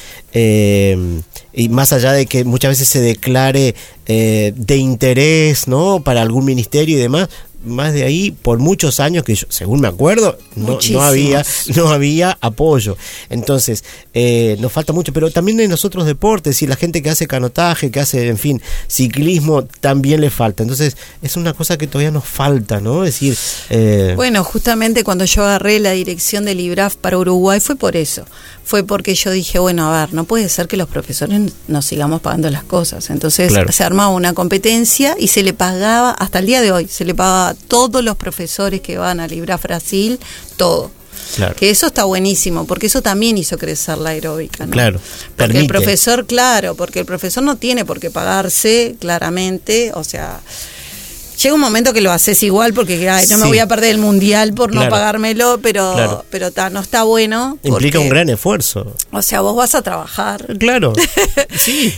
y más allá de que muchas veces se declare de interés, ¿no?, para algún ministerio y demás, más de ahí, por muchos años que yo, según me acuerdo, no había apoyo. Entonces, nos falta mucho, pero también en los otros deportes, y la gente que hace canotaje, que hace, en fin, ciclismo, también le falta. Entonces, es una cosa que todavía nos falta, ¿no? Es decir, bueno, justamente cuando yo agarré la dirección del IBRAF para Uruguay fue por eso. Fue porque yo dije, bueno, a ver, no puede ser que los profesores nos sigamos pagando las cosas. Entonces se armaba una competencia y se le pagaba, hasta el día de hoy, se le pagaba a todos los profesores que van al IBRAF Brasil, todo. Claro. Que eso está buenísimo, porque eso también hizo crecer la aeróbica, ¿no? Claro. Porque el profesor, porque el profesor no tiene por qué pagarse, claramente, o sea, llega un momento que lo haces igual porque no me voy a perder el mundial por no pagármelo, pero no está bueno. Implica un gran esfuerzo. O sea, vos vas a trabajar. Claro. Sí.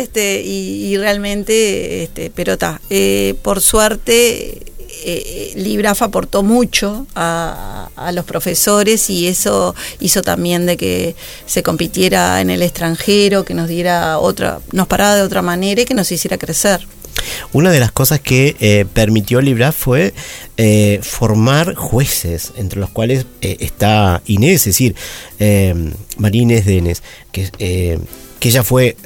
y realmente, pero por suerte, Libraf aportó mucho a los profesores, y eso hizo también de que se compitiera en el extranjero, que nos parara de otra manera y que nos hiciera crecer. Una de las cosas que permitió Libraf fue formar jueces, entre los cuales está Inés, es decir, María Inés Denes, que ella fue,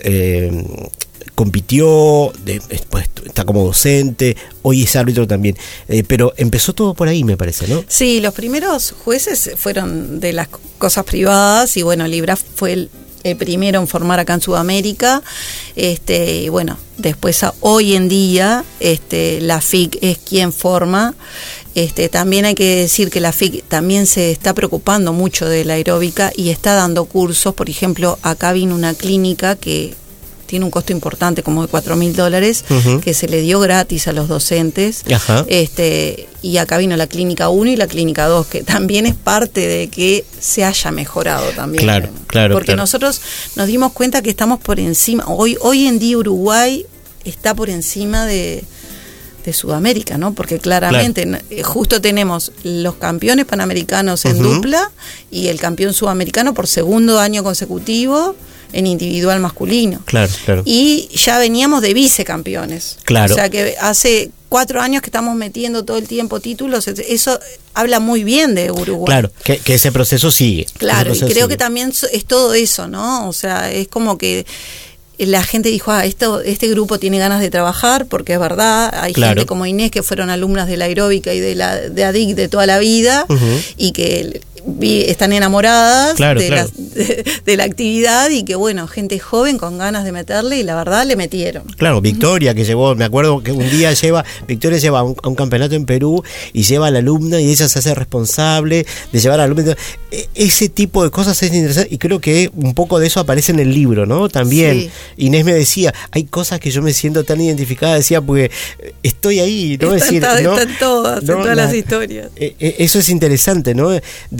compitió, después está como docente, hoy es árbitro también, pero empezó todo por ahí, me parece, ¿no? Sí, los primeros jueces fueron de las cosas privadas, y bueno, Libraf fue el primero en formar acá en Sudamérica, y bueno, después hoy en día la FIC es quien forma. También hay que decir que la FIC también se está preocupando mucho de la aeróbica y está dando cursos. Por ejemplo, acá vino una clínica que tiene un costo importante, como de $4.000, que se le dio gratis a los docentes. Ajá. Y acá vino la clínica 1 y la clínica 2, que también es parte de que se haya mejorado también. Claro. Porque nosotros nos dimos cuenta que estamos por encima. Hoy en día Uruguay está por encima de Sudamérica, ¿no? Porque claramente justo tenemos los campeones panamericanos en dupla y el campeón sudamericano por segundo año consecutivo en individual masculino. Claro. Y ya veníamos de vicecampeones. Claro. O sea que hace 4 años que estamos metiendo todo el tiempo títulos. Eso habla muy bien de Uruguay. Claro, que ese proceso sigue. Claro, y creo que también es todo eso, ¿no? O sea, es como que la gente dijo, este grupo tiene ganas de trabajar, porque es verdad, hay gente como Inés que fueron alumnas de la aeróbica y de ADIC de toda la vida, y que están enamoradas de la actividad, y que bueno, gente joven con ganas de meterle, y la verdad le metieron. Claro, Victoria que llevó, me acuerdo que un día Victoria lleva a un campeonato en Perú y lleva a la alumna, y ella se hace responsable de llevar a la alumna. Ese tipo de cosas es interesante, y creo que un poco de eso aparece en el libro, ¿no? También. Sí. Inés me decía, hay cosas que yo me siento tan identificada, decía, porque estoy ahí, ¿no? Están todas las historias. Eso es interesante, ¿no? De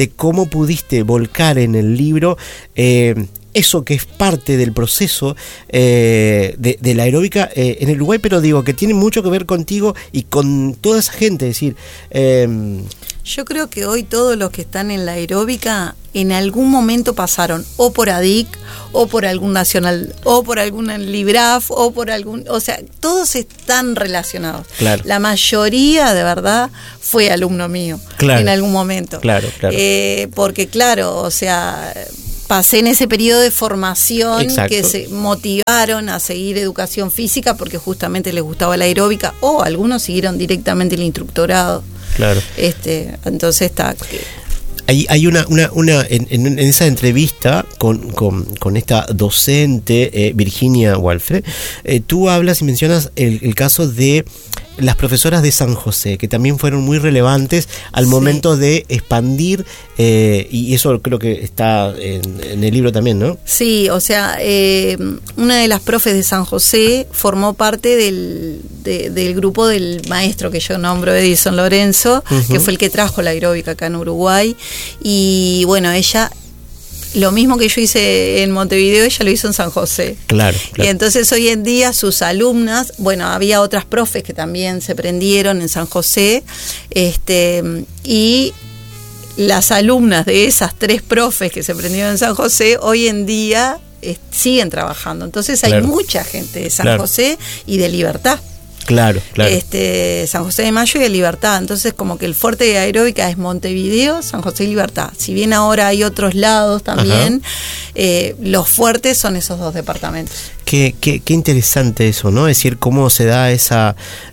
de cómo pudiste volcar en el libro eso que es parte del proceso de la aeróbica en el Uruguay, pero digo que tiene mucho que ver contigo y con toda esa gente, es decir... Yo creo que hoy todos los que están en la aeróbica en algún momento pasaron o por ADIC, o por algún nacional, o por algún Libraf, o por algún... O sea, todos están relacionados. Claro. La mayoría, de verdad, fue alumno mío en algún momento. Claro. Porque, claro, o sea... Pasé en ese periodo de formación. Exacto. Que se motivaron a seguir educación física porque justamente les gustaba la aeróbica, o algunos siguieron directamente el instructorado. Claro. Entonces está... Hay una en esa entrevista con esta docente, Virginia Walfre, tú hablas y mencionas el caso de las profesoras de San José, que también fueron muy relevantes al momento de expandir, y eso creo que está en el libro también, ¿no? Sí, o sea, una de las profes de San José formó parte del grupo del maestro que yo nombro, Edison Lorenzo, que fue el que trajo la aeróbica acá en Uruguay, y bueno, ella... Lo mismo que yo hice en Montevideo, ella lo hizo en San José. Claro. Y entonces hoy en día sus alumnas, bueno, había otras profes que también se prendieron en San José, y las alumnas de esas 3 profes que se prendieron en San José, hoy en día siguen trabajando. Entonces hay mucha gente de San José y de Libertad. Claro. San José de Mayo y de Libertad. Entonces, como que el fuerte de aeróbica es Montevideo, San José y Libertad. Si bien ahora hay otros lados también, los fuertes son esos 2 departamentos. Qué interesante eso, ¿no? Es decir, cómo se da esa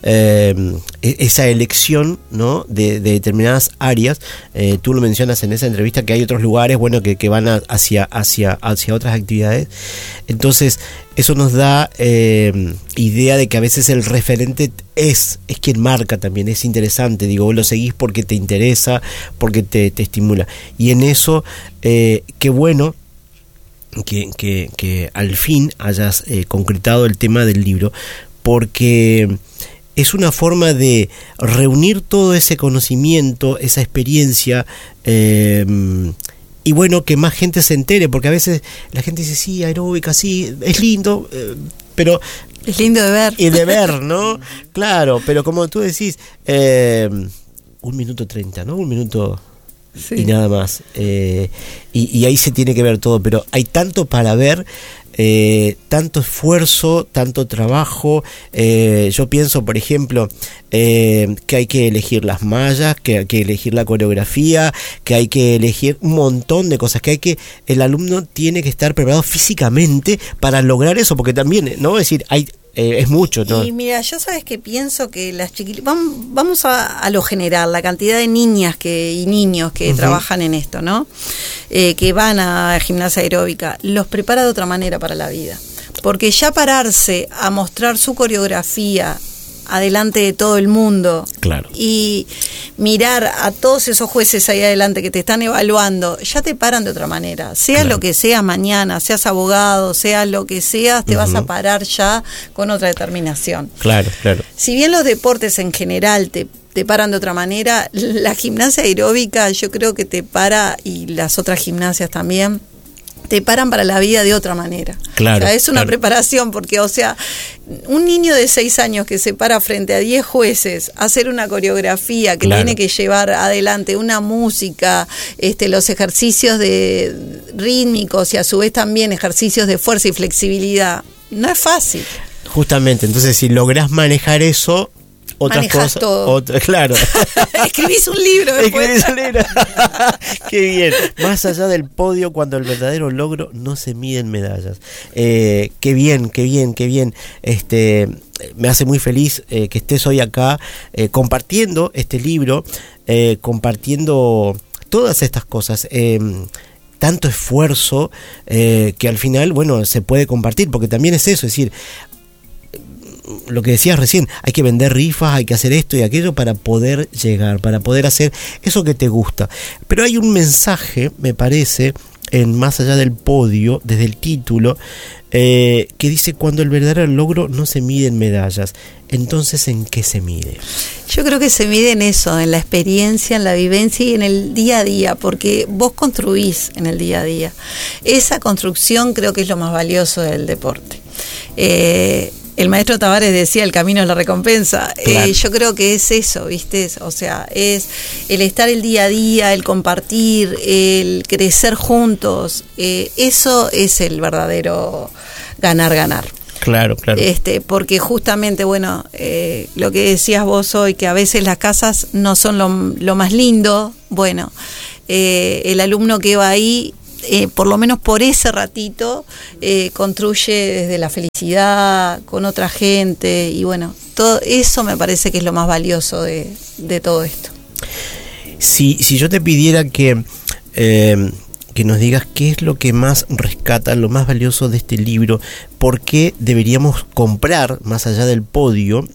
elección, ¿no? de determinadas áreas. Tú lo mencionas en esa entrevista, que hay otros lugares, bueno, que van hacia otras actividades. Entonces, eso nos da idea de que a veces el referente es quien marca también. Es interesante, digo, vos lo seguís porque te interesa, porque te estimula. Y en eso, qué bueno que al fin hayas concretado el tema del libro, porque es una forma de reunir todo ese conocimiento, esa experiencia, y bueno, que más gente se entere, porque a veces la gente dice, sí, aeróbica, sí, es lindo, pero... Es lindo de ver. Y de ver, ¿no? Claro, pero como tú decís, 1 minuto 30, ¿no? 1 minuto... Sí. Y nada más, y ahí se tiene que ver todo, pero hay tanto para ver, tanto esfuerzo, tanto trabajo. Yo pienso, por ejemplo, que hay que elegir las mallas, que hay que elegir la coreografía, que hay que elegir un montón de cosas, el alumno tiene que estar preparado físicamente para lograr eso, porque también, ¿no? Es decir, es mucho, ¿no? Y mira, yo sabes que pienso que las chiquilitas, vamos a lo general, la cantidad de niñas y niños que trabajan en esto, ¿no? Que van a gimnasia aeróbica, los prepara de otra manera para la vida. Porque ya pararse a mostrar su coreografía adelante de todo el mundo, claro, y mirar a todos esos jueces ahí adelante que te están evaluando, ya te paran de otra manera. Seas lo que seas mañana, seas abogado, seas lo que seas, te vas a parar ya con otra determinación. Claro. Si bien los deportes en general te paran de otra manera, la gimnasia aeróbica yo creo que te para, y las otras gimnasias también, te paran para la vida de otra manera. Claro, o sea, es una preparación, porque, o sea, un niño de 6 años que se para frente a 10 jueces a hacer una coreografía que tiene que llevar adelante una música, los ejercicios de rítmicos y a su vez también ejercicios de fuerza y flexibilidad, no es fácil. Justamente, entonces si lográs manejar eso, otras manejás cosas, claro. Escribís un libro después. Qué bien. Más allá del podio, cuando el verdadero logro no se mide en medallas. Qué bien. Me hace muy feliz que estés hoy acá compartiendo este libro, compartiendo todas estas cosas. Tanto esfuerzo que al final, bueno, se puede compartir, porque también es eso, es decir, lo que decías recién, hay que vender rifas, hay que hacer esto y aquello para poder llegar, para poder hacer eso que te gusta. Pero hay un mensaje, me parece, en Más allá del podio, desde el título, que dice: cuando el verdadero logro no se mide en medallas, entonces ¿en qué se mide? Yo creo que se mide en eso, en la experiencia, en la vivencia y en el día a día, porque vos construís en el día a día. Esa construcción creo que es lo más valioso del deporte. El maestro Tavares decía: el camino es la recompensa. Claro. Yo creo que es eso, ¿viste? O sea, es el estar el día a día, el compartir, el crecer juntos. Eso es el verdadero ganar. Claro. Porque justamente, bueno, lo que decías vos hoy, que a veces las casas no son lo más lindo. Bueno, el alumno que va ahí, por lo menos por ese ratito, construye desde la felicidad con otra gente, y bueno, todo eso me parece que es lo más valioso de todo esto. Si yo te pidiera que nos digas qué es lo que más rescata, lo más valioso de este libro, por qué deberíamos comprar Más allá del podio,